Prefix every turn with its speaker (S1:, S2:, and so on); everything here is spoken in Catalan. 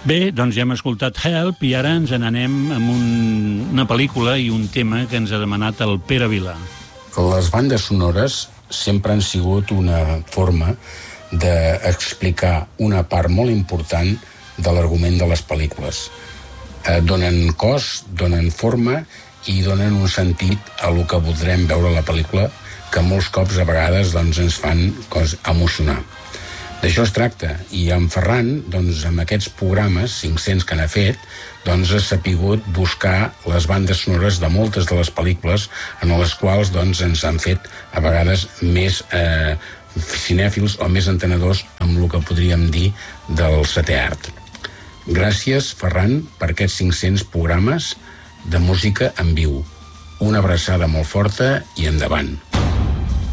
S1: Bé, doncs ja hem escoltat Help i ara ens n'anem amb una pel·lícula i un tema que ens ha demanat el Pere Vilà.
S2: Les bandes sonores sempre han sigut una forma d'explicar una part molt important de l'argument de les pel·lícules. Donen cos, donen forma i donen un sentit a lo que voldrem veure a la pel·lícula, que molts cops a vegades doncs, ens fan emocionar. D'això es tracta, i en Ferran, doncs, amb aquests programes, 500 que n'ha fet, doncs, ha sapigut buscar les bandes sonores de moltes de les pel·lícules en les quals doncs, ens han fet a vegades més cinèfils o més entenedors amb el que podríem dir del setè art. Gràcies, Ferran, per aquests 500 programes de música en viu. Una abraçada molt forta i endavant.